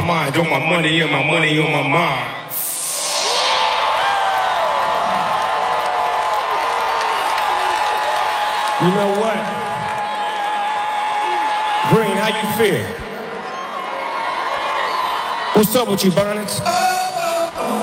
mind, on my money and my money on my mind. You know what? Green, how you feel? What's up with you, Bonnets?